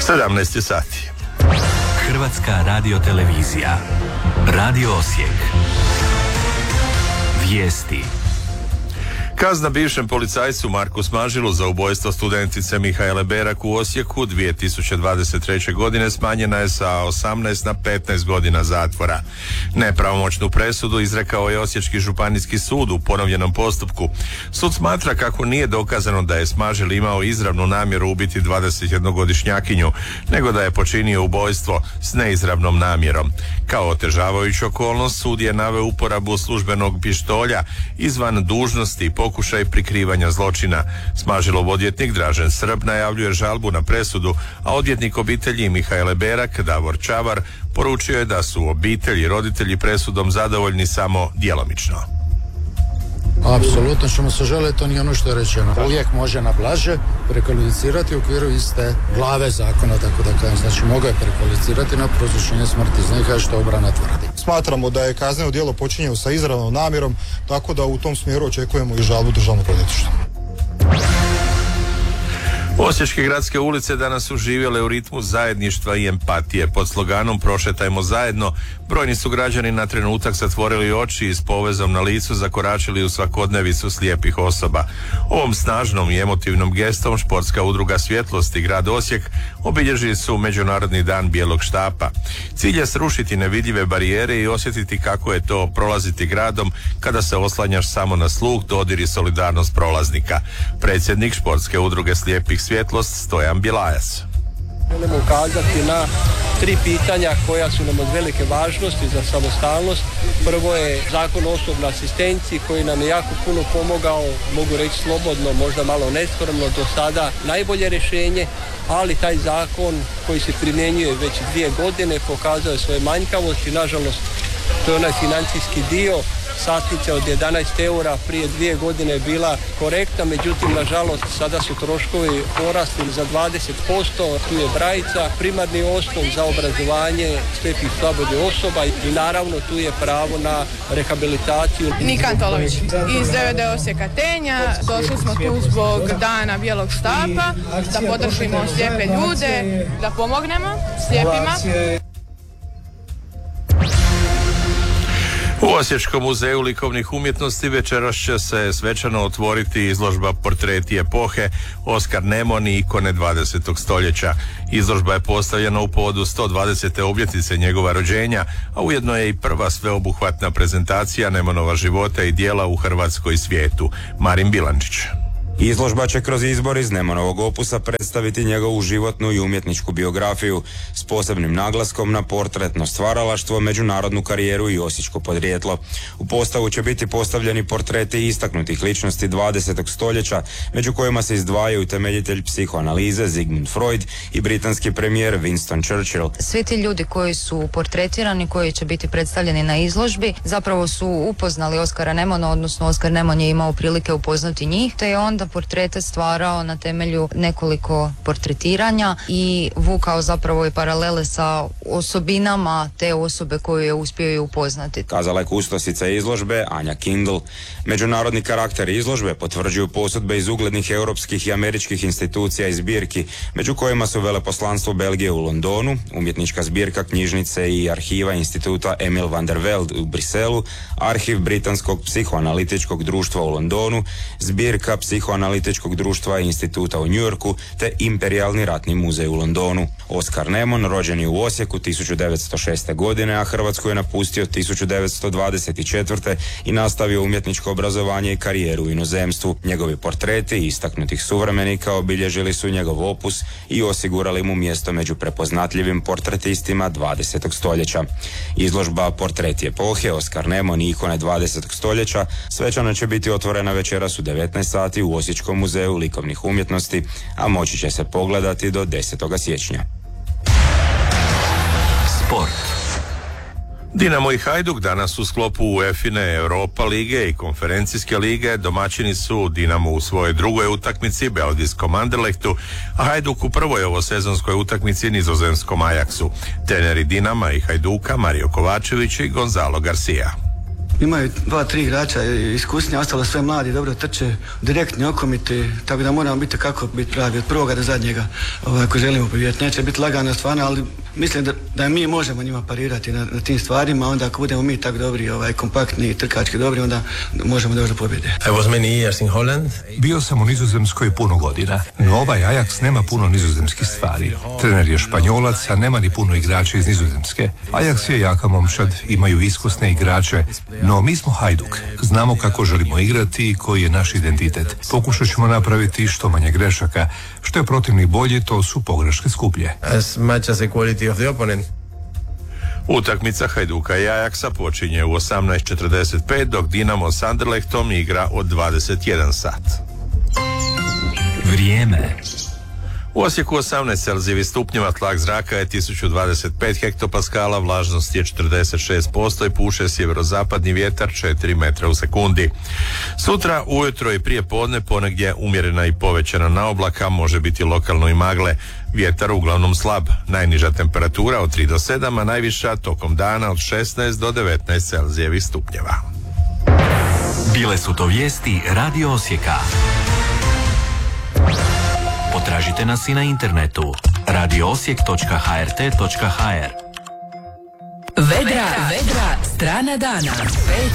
17 sati. Hrvatska radiotelevizija. Radio Osijek. Vijesti. Kazna bivšem policajcu Marku Smažilu za ubojstvo studentice Mihajle Berak u Osijeku 2023. godine smanjena je sa 18 na 15 godina zatvora. Nepravomoćnu presudu izrekao je Osječki županijski sud u ponovljenom postupku. Sud smatra kako nije dokazano da je Smažil imao izravnu namjeru ubiti 21-godišnjakinju, nego da je počinio ubojstvo s neizravnom namjerom. Kao otežavajuću okolnost sud je naveo uporabu službenog pištolja izvan dužnosti i pokušaj prikrivanja zločina. Smažilov odvjetnik Dražen Srb najavljuje žalbu na presudu, a odvjetnik obitelji Mihajle Berak, Davor Čavar, poručio je da su obitelji i roditelji presudom zadovoljni samo djelomično. Apsolutno ćemo se želiti, to nije ono što je rečeno. Uvijek može na blaže prekvalificirati u okviru iste glave zakona, tako da kažem. Znači, mogu je prekvalificirati na prouzročenje smrti, znači što obrana tvrdi. Smatramo da je kazneno djelo počinjeno sa izravnom namjerom, tako da u tom smjeru očekujemo i žalbu državnog odvjetništva. Osječke gradske ulice danas su živjele u ritmu zajedništva i empatije. Pod sloganom Prošetajmo zajedno, brojni su građani na trenutak zatvorili oči i s povezom na licu zakoračili u svakodnevicu slijepih osoba. Ovom snažnom i emotivnom gestom športska udruga Svjetlost i grad Osijek obilježili su Međunarodni dan bijelog štapa. Cilj je srušiti nevidljive barijere i osjetiti kako je to prolaziti gradom kada se oslanjaš samo na sluh, dodir i solidarnost prolaznika. Predsjednik športske udruge Slijepih Svjetlost Stojan Bjelajas. Želimo ukazati na 3 pitanja koja su nam od velike važnosti za samostalnost. Prvo je zakon o osobnoj asistenciji koji nam je jako puno pomogao, mogu reći slobodno, možda malo neskromno, do sada najbolje rješenje, ali taj zakon koji se primjenjuje već 2 godine pokazao je svoje manjkavosti. Nažalost, to je onaj financijski dio. Satnica od 11 eura prije 2 godine je bila korektna, međutim, nažalost, sada su troškovi porasli za 20%, tu je brajica, primarni osnov za obrazovanje slijepih slabih osoba i naravno tu je pravo na rehabilitaciju. Nika Antolović iz DVD Osijeka Tenja, došli smo tu zbog dana bijelog štapa, da podržimo slijepe ljude, da pomognemo slijepima. U Osječkom muzeju likovnih umjetnosti večeras će se svečano otvoriti izložba Portreti epohe Oskar Nemon i ikone 20. stoljeća. Izložba je postavljena u povodu 120. obljetnice njegova rođenja, a ujedno je i prva sveobuhvatna prezentacija Nemonova života i djela u Hrvatskoj i svijetu. Marin Bilančić. Izložba će kroz izbor iz Nemonovog opusa predstaviti njegovu životnu i umjetničku biografiju s posebnim naglaskom na portretno stvaralaštvo, međunarodnu karijeru i osječko podrijetlo. U postavu će biti postavljeni portreti istaknutih ličnosti 20. stoljeća, među kojima se izdvajaju temeljitelj psihoanalize Sigmund Freud i britanski premijer Winston Churchill. Svi ti ljudi koji su portretirani, koji će biti predstavljeni na izložbi, zapravo su upoznali Oskara Nemona, odnosno Oskar Nemon je imao prilike upoznati njih, te je onda portrete stvarao na temelju nekoliko portretiranja i vukao zapravo i paralele sa osobinama te osobe koju je uspio i upoznati. Kazala je kustosica izložbe Anja Kindle. Međunarodni karakter izložbe potvrđuju posudbe iz uglednih europskih i američkih institucija i zbirki, među kojima su veleposlanstvo Belgije u Londonu, umjetnička zbirka knjižnice i arhiva instituta Emil van der Velde u Briselu, arhiv Britanskog psihoanalitičkog društva u Londonu, zbirka psihoanalitičkog društva i instituta u Njujorku te Imperijalni ratni muzej u Londonu. Oskar Nemon rođen je u Osijeku 1906. godine, a Hrvatsku je napustio 1924. i nastavio umjetničko obrazovanje i karijeru u inozemstvu. Njegovi portreti istaknutih suvremenika obilježili su njegov opus i osigurali mu mjesto među prepoznatljivim portretistima 20. stoljeća. Izložba Portreti epohe Oskar Nemon i ikone 20. stoljeća svečano će biti otvorena večeras u 19 sati u Osječkom muzeju likovnih umjetnosti, a moći će se pogledati do 10. siječnja. Sport. Dinamo i Hajduk danas u sklopu UEFA Europa lige i konferencijske lige domaćini su Dinamo u svojoj drugoj utakmici belgijskom Anderlechtu, a Hajduk u prvoj ovosezonskoj utakmici nizozemskom Ajaxu. Treneri Dinama i Hajduka Mario Kovačević i Gonzalo Garcia. imaju 2-3 igrača iskusnija, ostalo sve mladi, dobro trče, direktni okomiti, tako da moramo biti kako biti pravi od prvoga do zadnjega ako želimo pobjediti. Neće biti lagano stvarno, ali mislim da mi možemo njima parirati na tim stvarima, onda ako budemo mi tako dobri, kompaktni i trkački dobri, onda možemo doći do pobjede. Bio sam u Nizozemskoj puno godina, no ovaj Ajax nema puno nizozemskih stvari. Trener je Španjolac, a nema ni puno igrača iz Nizozemske. Ajax je jaka momčad, imaju iskusne igrače, no mi smo Hajduk. Znamo kako želimo igrati i koji je naš identitet. Pokušat ćemo napraviti što manje grešaka. Što je protivnik bolji, to su pogreške skuplje. Utakmica Hajduka i Ajaksa počinje u 18:45, dok Dinamo s Anderlechtom igra od 21 sat. Vrijeme. U Osijeku 18 Celzijevih stupnjeva, tlak zraka je 1025 hektopaskala, vlažnost je 46% i puše sjeverozapadni vjetar 4 metra u sekundi. Sutra ujutro i prije podne ponegdje umjerena i povećana naoblaka, može biti lokalno i magle. Vjetar uglavnom slab, najniža temperatura od 3 do 7, a najviša tokom dana od 16 do 19 Celzijevih stupnjeva. Bile su to vijesti Radio Osijeka. Potražite nas i na internetu radioosijek.hrt.hr. Vedra, strana dana.